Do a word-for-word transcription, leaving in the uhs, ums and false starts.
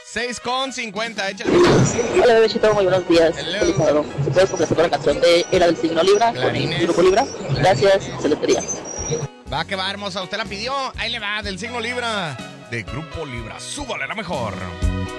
seis con cincuenta, échale. Hola, bebecito, muy buenos días. Hello. Feliz sábado. ¿Se puedes complacer con la canción de Era del signo Libra? Clarines. Con el grupo Libra. Gracias, excelente día. Va que va, hermosa. Usted la pidió. Ahí le va, del signo Libra. De Grupo Libra. Súbale la mejor.